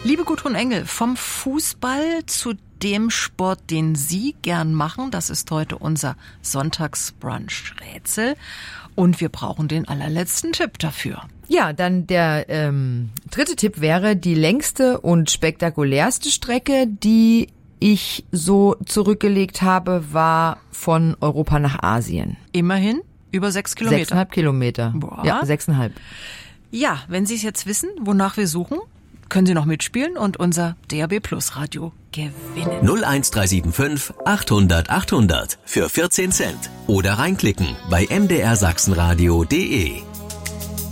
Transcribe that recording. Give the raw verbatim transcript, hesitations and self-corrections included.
Liebe Gudrun Engel, vom Fußball zu dem Sport, den Sie gern machen, das ist heute unser Sonntagsbrunch-Rätsel. Und wir brauchen den allerletzten Tipp dafür. Ja, dann der ähm, dritte Tipp wäre die längste und spektakulärste Strecke, die ich so zurückgelegt habe, war von Europa nach Asien. Immerhin über sechs Kilometer. Sechseinhalb Kilometer. Boah. Ja, sechseinhalb. Ja, wenn Sie es jetzt wissen, wonach wir suchen, können Sie noch mitspielen und unser D A B Plus Radio gewinnen. null eins drei sieben fünf achthundert achthundert für vierzehn Cent. Oder reinklicken bei m d r sachsenradio punkt d e.